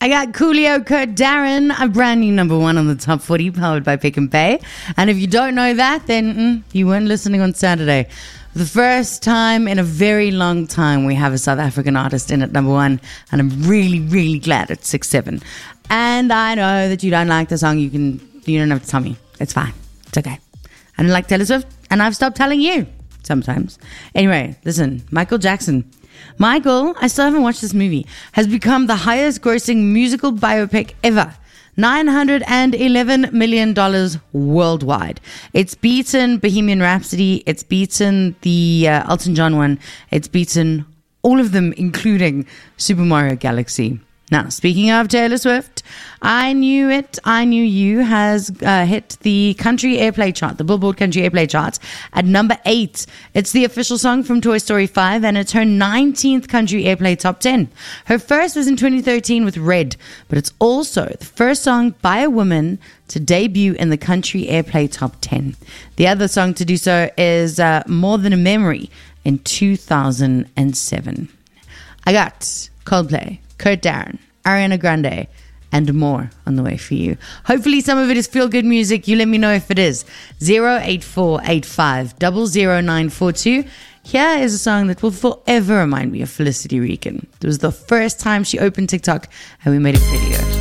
I got Coolio, Kurt Darren, a brand new number one on the top 40, powered by Pick and Pay. And if you don't know that, then you weren't listening on Saturday. For the first time in a very long time, we have a South African artist in at number one, and I'm really, really glad it's 6-7. And I know that you don't like the song. You don't have to tell me. It's fine. It's okay. I don't like Taylor Swift, and I've stopped telling you sometimes. Anyway, listen, Michael Jackson. Michael, I still haven't watched this movie, has become the highest grossing musical biopic ever. $911 million worldwide. It's beaten Bohemian Rhapsody. It's beaten the Elton John one. It's beaten all of them, including Super Mario Galaxy. Now, speaking of Taylor Swift, I Knew It, I Knew You has hit the country airplay chart, the Billboard country airplay chart at number 8. It's the official song from Toy Story 5, and it's her 19th country airplay top 10. Her first was in 2013 with Red, but it's also the first song by a woman to debut in the country airplay top 10. The other song to do so is More Than a Memory in 2007. I got Coldplay, Kurt Darren, Ariana Grande, and more on the way for you. Hopefully some of it is feel-good music. You let me know if it is. 08485 00942. Here is a song that will forever remind me of Felicity Regan. It was the first time she opened TikTok and we made a video.